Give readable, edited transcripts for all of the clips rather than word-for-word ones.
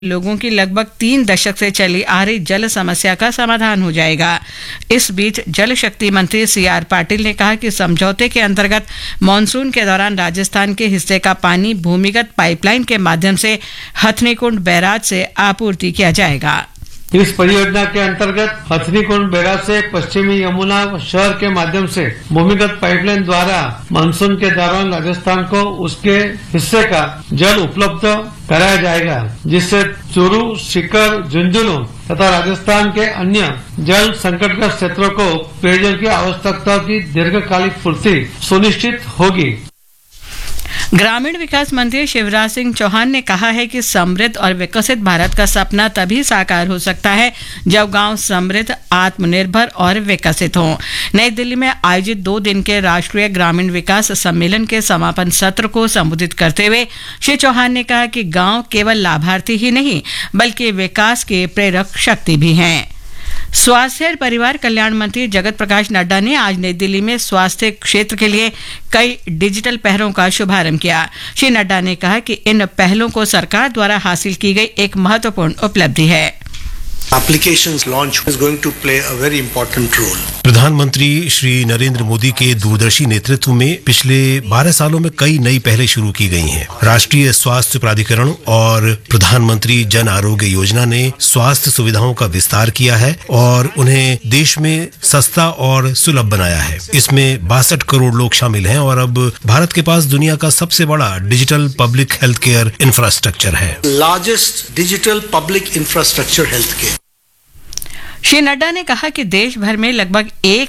लोगों की लगभग 3 दशक से चली आ रही जल समस्या का समाधान हो जाएगा। इस बीच जल शक्ति मंत्री CR पाटिल ने कहा कि समझौते के अंतर्गत मानसून के दौरान राजस्थान के हिस्से का पानी भूमिगत पाइपलाइन के माध्यम से हथनीकुंड बैराज से आपूर्ति किया जाएगा। इस परियोजना के अंतर्गत हथनीकुंड बैराज से पश्चिमी यमुना शहर के माध्यम से भूमिगत पाइपलाइन द्वारा मानसून के दौरान राजस्थान को उसके हिस्से का जल उपलब्ध कराया जाएगा, जिससे चूरू, सीकर, झुंझुनू तथा राजस्थान के अन्य जल संकटग्रस्त क्षेत्रों को पेयजल की आवश्यकता की दीर्घकालिक पूर्ति सुनिश्चित होगी। ग्रामीण विकास मंत्री शिवराज सिंह चौहान ने कहा है कि समृद्ध और विकसित भारत का सपना तभी साकार हो सकता है जब गांव समृद्ध, आत्मनिर्भर और विकसित हों। नई दिल्ली में आयोजित 2 दिन के राष्ट्रीय ग्रामीण विकास सम्मेलन के समापन सत्र को संबोधित करते हुए श्री चौहान ने कहा कि गांव केवल लाभार्थी ही नहीं बल्कि विकास के प्रेरक शक्ति भी हैं। स्वास्थ्य और परिवार कल्याण मंत्री जगत प्रकाश नड्डा ने आज नई दिल्ली में स्वास्थ्य क्षेत्र के लिए कई डिजिटल पहलों का शुभारंभ किया। श्री नड्डा ने कहा कि इन पहलों को सरकार द्वारा हासिल की गई एक महत्वपूर्ण उपलब्धि है। Applications launch is going to play a very important role. प्रधानमंत्री श्री नरेंद्र मोदी के दूरदर्शी नेतृत्व में पिछले 12 सालों में कई नई पहलें शुरू की गई हैं। राष्ट्रीय स्वास्थ्य प्राधिकरण और प्रधानमंत्री जन आरोग्य योजना ने स्वास्थ्य सुविधाओं का विस्तार किया है और उन्हें देश में सस्ता और सुलभ बनाया है। इसमें 62 करोड़ लोग शामिल हैं और अब भारत के पास दुनिया का सबसे बड़ा digital public health care infrastructure है। Largest digital public infrastructure healthcare. Shri Nadda ने कहा कि देश भर में लगभग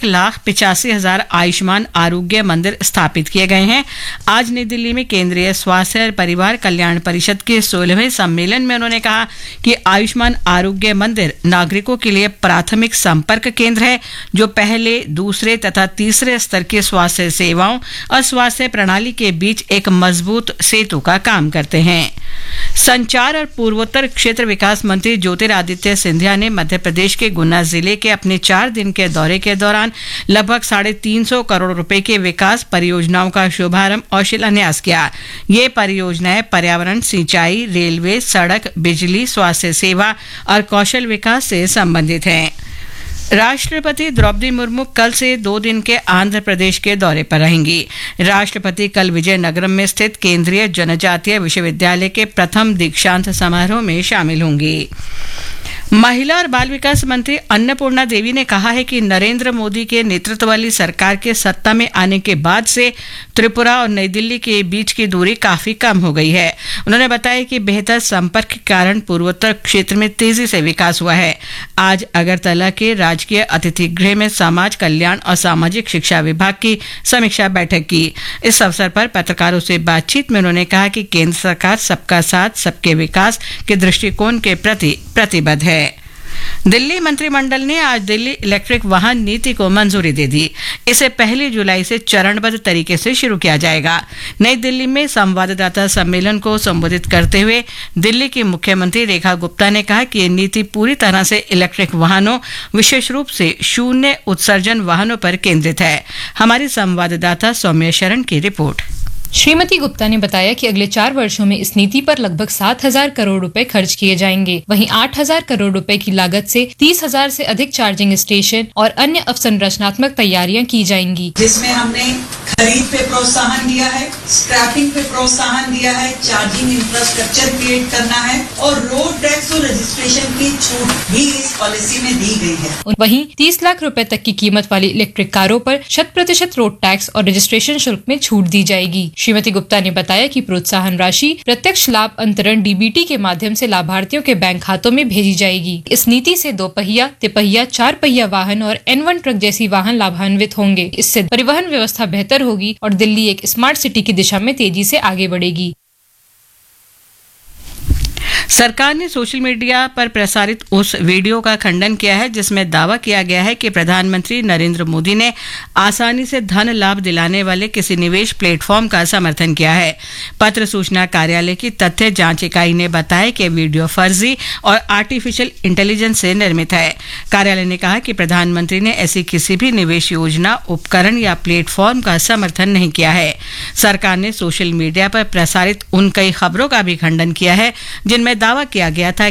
1,85,000 आयुष्मान आरोग्य मंदिर स्थापित किए गए हैं। आज नई दिल्ली में केंद्रीय स्वास्थ्य और परिवार कल्याण परिषद के 16वें सम्मेलन में उन्होंने कहा कि आयुष्मान आरोग्य मंदिर नागरिकों के लिए प्राथमिक संपर्क केंद्र है, जो पहले, दूसरे तथा तीसरे स्तर के स्वास्थ्य सेवाओं और स्वास्थ्य प्रणाली के बीच एक मजबूत सेतु का काम करते हैं। संचार और पूर्वोत्तर क्षेत्र विकास मंत्री ज्योतिरादित्य सिंधिया ने मध्य प्रदेश के गुना जिले के अपने 4 दिन के दौरे के दौरान लगभग 350 करोड़ रुपए के विकास परियोजनाओं का शुभारंभ और शिलान्यास किया। ये परियोजनाएं पर्यावरण, सिंचाई, रेलवे, सड़क, बिजली, स्वास्थ्य सेवा और कौशल विकास से संबंधित हैं। राष्ट्रपति द्रौपदी मुर्मू कल से 2 दिन के आंध्र प्रदेश के दौरे पर रहेंगी। राष्ट्रपति कल विजयनगरम में स्थित केंद्रीय जनजातीय विश्वविद्यालय के प्रथम दीक्षांत समारोह में शामिल होंगी। महिला और बाल विकास मंत्री अन्नपूर्णा देवी ने कहा है कि नरेंद्र मोदी के नेतृत्व वाली सरकार के सत्ता में आने के बाद से त्रिपुरा और नई दिल्ली के बीच की दूरी काफी कम हो गई है। उन्होंने बताया कि बेहतर संपर्क के कारण पूर्वोत्तर क्षेत्र में तेजी से विकास हुआ है। आज अगरतला के राजकीय अतिथि गृह में समाज कल्याण और सामाजिक शिक्षा विभाग की समीक्षा बैठक की। इस अवसर पर पत्रकारों से बातचीत में उन्होंने कहा कि केंद्र सरकार सबका साथ, सबके विकास के दृष्टिकोण के प्रति प्रतिबद्ध है। दिल्ली मंत्रिमंडल ने आज दिल्ली इलेक्ट्रिक वाहन नीति को मंजूरी दे दी। इसे 1 जुलाई से चरणबद्ध तरीके से शुरू किया जाएगा। नई दिल्ली में संवाददाता सम्मेलन को संबोधित करते हुए दिल्ली की मुख्यमंत्री रेखा गुप्ता ने कहा कि ये नीति पूरी तरह से इलेक्ट्रिक वाहनों, विशेष रूप से शून्य उत्सर्जन वाहनों पर केंद्रित है। हमारी संवाददाता सौम्य शरण की रिपोर्ट। श्रीमती गुप्ता ने बताया कि अगले 4 वर्षों में इस नीति पर लगभग 7,000 करोड़ रुपए खर्च किए जाएंगे। वहीं 8,000 करोड़ रुपए की लागत से 30,000 से अधिक चार्जिंग स्टेशन और अन्य अवसंरचनात्मक तैयारियां की जाएंगी, जिसमें हमने खरीद पे प्रोत्साहन दिया है, स्क्रैपिंग पे प्रोत्साहन दिया है, चार्जिंग इंफ्रास्ट्रक्चर क्रिएट करना है और रोड टैक्स और रजिस्ट्रेशन की छूट भी इस पॉलिसी में दी गई है। वहीं 30 लाख रुपए तक की कीमत वाली इलेक्ट्रिक कारों पर 100% रोड टैक्स और रजिस्ट्रेशन शुल्क में छूट दी जाएगी। श्रीमती गुप्ता ने बताया कि प्रोत्साहन राशि प्रत्यक्ष लाभ अंतरण DBT के माध्यम से लाभार्थियों के बैंक खातों में भेजी जाएगी। इस नीति से 2 पहिया, तिपहिया, 4 पहिया वाहन और N1 ट्रक जैसी वाहन लाभान्वित होंगे। इससे परिवहन व्यवस्था बेहतर होगी और दिल्ली एक स्मार्ट सिटी की दिशा में तेजी से आगे बढ़ेगी। सरकार ने सोशल मीडिया पर प्रसारित उस वीडियो का खंडन किया है जिसमें दावा किया गया है कि प्रधानमंत्री नरेंद्र मोदी ने आसानी से धन लाभ दिलाने वाले किसी निवेश प्लेटफॉर्म का समर्थन किया है। पत्र सूचना कार्यालय की तथ्य जांच इकाई ने बताया कि वीडियो फर्जी और आर्टिफिशियल इंटेलिजेंस से निर्मित है। कार्यालय ने कहा कि प्रधानमंत्री ने ऐसी किसी भी निवेश योजना, उपकरण या प्लेटफॉर्म का समर्थन नहीं किया है। सरकार ने सोशल मीडिया पर प्रसारित उन कई खबरों का भी खंडन किया है जिनमें दावा किया गया था